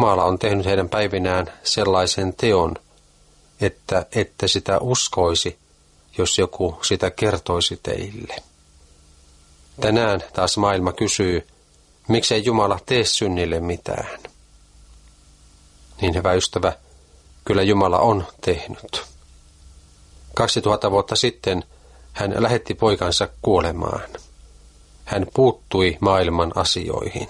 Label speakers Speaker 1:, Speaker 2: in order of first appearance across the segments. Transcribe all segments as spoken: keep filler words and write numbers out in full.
Speaker 1: Jumala on tehnyt heidän päivinään sellaisen teon, että ette sitä uskoisi, jos joku sitä kertoisi teille. Tänään taas maailma kysyy, miksei Jumala tee synnille mitään. Niin hyvä ystävä, kyllä Jumala on tehnyt. Kaksituhatta vuotta sitten hän lähetti poikansa kuolemaan. Hän puuttui maailman asioihin.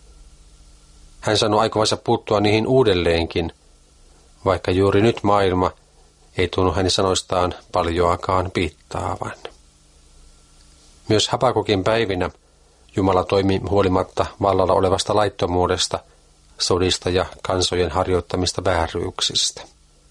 Speaker 1: Hän sanoi aikovansa puuttua niihin uudelleenkin, vaikka juuri nyt maailma ei tunnu hänen sanoistaan paljoakaan piittaavan. Myös Habakukin päivinä Jumala toimi huolimatta vallalla olevasta laittomuudesta, sodista ja kansojen harjoittamista vääryyksistä.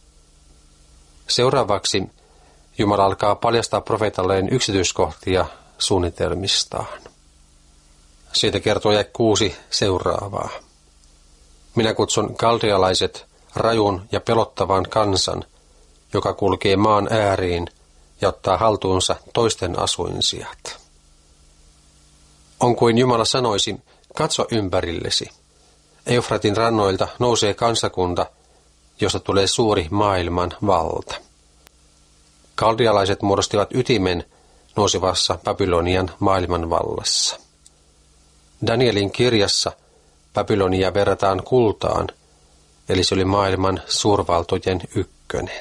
Speaker 1: Seuraavaksi Jumala alkaa paljastaa profeetalleen yksityiskohtia suunnitelmistaan. Siitä kertoo jae kuusi seuraavaa. Minä kutsun kaldealaiset rajun ja pelottavan kansan, joka kulkee maan ääriin ja ottaa haltuunsa toisten asuinsijat. On kuin Jumala sanoisi, katso ympärillesi. Eufratin rannoilta nousee kansakunta, josta tulee suuri maailman valta. Kaldealaiset muodostivat ytimen nousevassa Babylonian maailmanvallassa. Danielin kirjassa Babylonia verrataan kultaan, eli se oli maailman suurvaltojen ykkönen.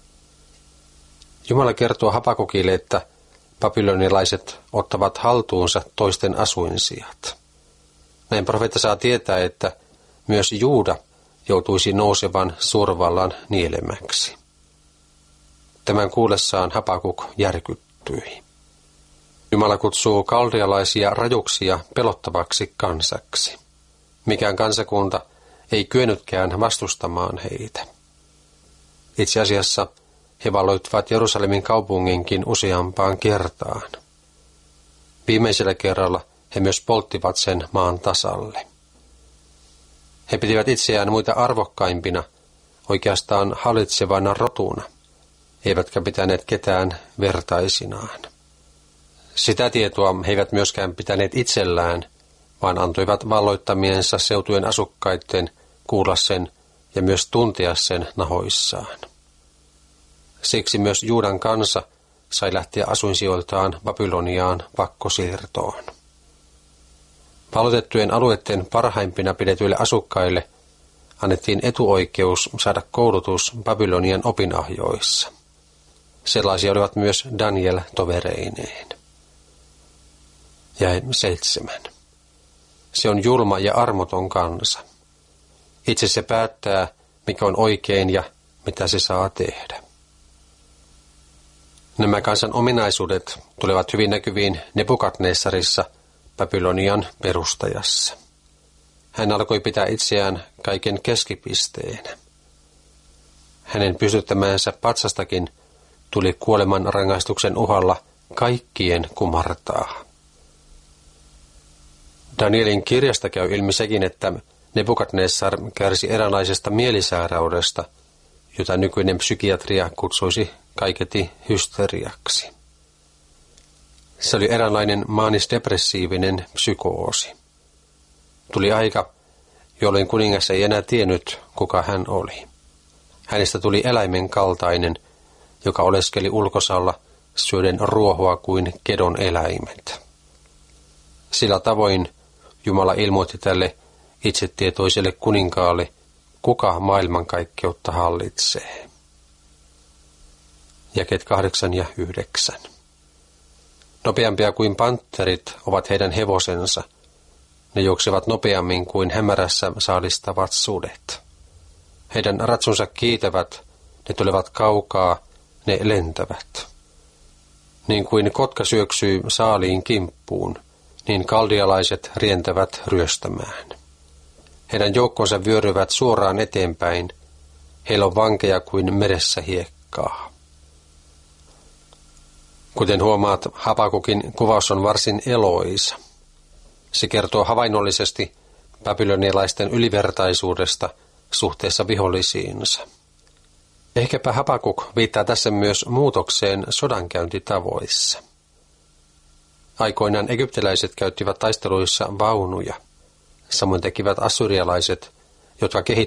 Speaker 1: Jumala kertoo Habakukille, että babylonilaiset ottavat haltuunsa toisten asuinsijat. Näin profeetta saa tietää, että myös Juuda joutuisi nousevan suurvallan nielemäksi. Tämän kuullessaan Habakuk järkyttyi. Jumala kutsuu kaldealaisia rajuksia pelottavaksi kansaksi. Mikään kansakunta ei kyennytkään vastustamaan heitä. Itse asiassa he valloittivat Jerusalemin kaupunginkin useampaan kertaan. Viimeisellä kerralla he myös polttivat sen maan tasalle. He pitivät itseään muita arvokkaimpina, oikeastaan hallitsevana rotuna, eivätkä pitäneet ketään vertaisinaan. Sitä tietoa he eivät myöskään pitäneet itsellään, vaan antoivat valloittamiensa seutujen asukkaiden kuulla sen ja myös tuntea sen nahoissaan. Siksi myös Juudan kansa sai lähteä asuinsijoiltaan Babyloniaan pakkosiirtoon. Valloitettujen alueiden parhaimpina pidetyille asukkaille annettiin etuoikeus saada koulutus Babylonian opinahjoissa. Sellaisia olivat myös Daniel tovereineen. Jae seitsemän. Se on julma ja armoton kansa. Itse se päättää, mikä on oikein ja mitä se saa tehdä. Nämä kansan ominaisuudet tulevat hyvin näkyviin Nebukadnessarissa, Babylonian perustajassa. Hän alkoi pitää itseään kaiken keskipisteenä. Hänen pystyttämäänsä patsastakin tuli kuoleman rangaistuksen uhalla kaikkien kumartaa. Danielin kirjasta käy ilmi sekin, että Nebukadnessar kärsi eräänlaisesta mielisairaudesta, jota nykyinen psykiatria kutsuisi kaiketi hysteriaksi. Se oli eräänlainen maanisdepressiivinen psykoosi. Tuli aika, jolloin kuningas ei enää tiennyt, kuka hän oli. Hänestä tuli eläimen kaltainen, joka oleskeli ulkosalla syöden ruohoa kuin kedon eläimet. Sillä tavoin Jumala ilmoitti tälle itsetietoiselle kuninkaalle, kuka maailmankaikkeutta hallitsee. Jakeet kahdeksan ja yhdeksän. Nopeampia kuin panterit ovat heidän hevosensa. Ne juoksevat nopeammin kuin hämärässä saalistavat sudet. Heidän ratsunsa kiitävät, ne tulevat kaukaa, ne lentävät. Niin kuin kotka syöksyy saaliin kimppuun, niin kaldealaiset rientävät ryöstämään. Heidän joukkonsa vyöryvät suoraan eteenpäin. Heillä on vankeja kuin meressä hiekkaa. Kuten huomaat, Habakukin kuvaus on varsin eloisa. Se kertoo havainnollisesti babylonialaisten ylivertaisuudesta suhteessa vihollisiinsa. Ehkäpä Habakuk viittaa tässä myös muutokseen sodankäyntitavoissa. Aikoinaan egyptiläiset käyttivät taisteluissa vaunuja. Samoin tekivät assyrialaiset, jotka kehittivät